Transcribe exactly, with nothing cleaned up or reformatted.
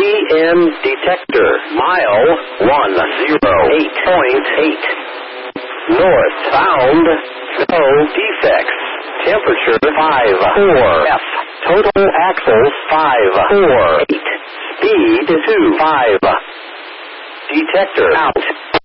P M detector. Mile one zero eight point eight. Northbound. No defects. Temperature five four F. Total axles five four eight. Speed two five. Detector out.